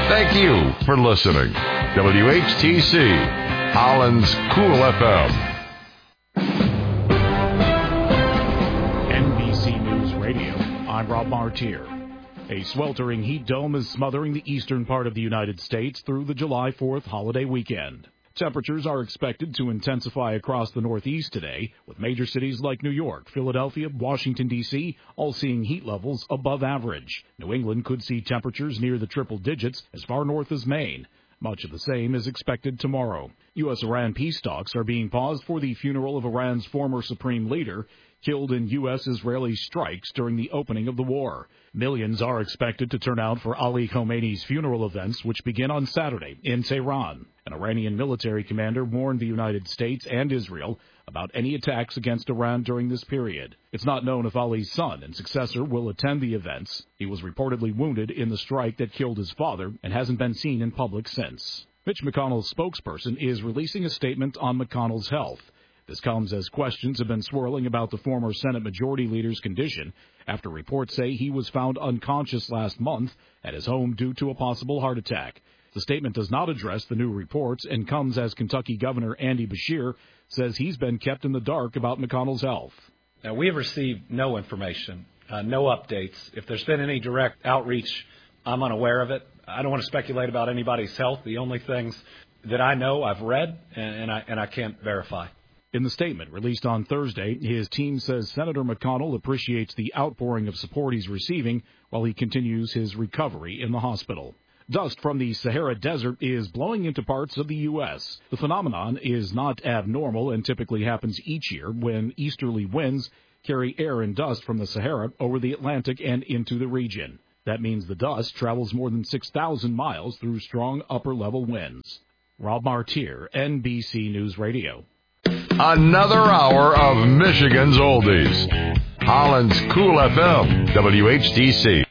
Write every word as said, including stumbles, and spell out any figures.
Thank you for listening. W H T C, Holland's Cool F M. N B C News Radio, I'm Rob Martier. A sweltering heat dome is smothering the eastern part of the United States through the July fourth holiday weekend. Temperatures are expected to intensify across the Northeast today, with major cities like New York, Philadelphia, Washington, D C all seeing heat levels above average. New England could see temperatures near the triple digits as far north as Maine. Much of the same is expected tomorrow. U S Iran peace talks are being paused for the funeral of Iran's former supreme leader, killed in U S Israeli strikes during the opening of the war. Millions are expected to turn out for Ali Khamenei's funeral events, which begin on Saturday in Tehran. An Iranian military commander warned the United States and Israel about any attacks against Iran during this period. It's not known if Ali's son and successor will attend the events. He was reportedly wounded in the strike that killed his father and hasn't been seen in public since. Mitch McConnell's spokesperson is releasing a statement on McConnell's health. This comes as questions have been swirling about the former Senate Majority Leader's condition after reports say he was found unconscious last month at his home due to a possible heart attack. The statement does not address the new reports and comes as Kentucky Governor Andy Beshear says he's been kept in the dark about McConnell's health. Now, we have received no information, uh, no updates. If there's been any direct outreach, I'm unaware of it. I don't want to speculate about anybody's health. The only things that I know, I've read, and, and, I, and I can't verify. In the statement released on Thursday, his team says Senator McConnell appreciates the outpouring of support he's receiving while he continues his recovery in the hospital. Dust from the Sahara Desert is blowing into parts of the U S. The phenomenon is not abnormal and typically happens each year when easterly winds carry air and dust from the Sahara over the Atlantic and into the region. That means the dust travels more than six thousand miles through strong upper-level winds. Rob Martier, N B C News Radio. Another hour of Michigan's oldies. Holland's Cool F M, W H T C.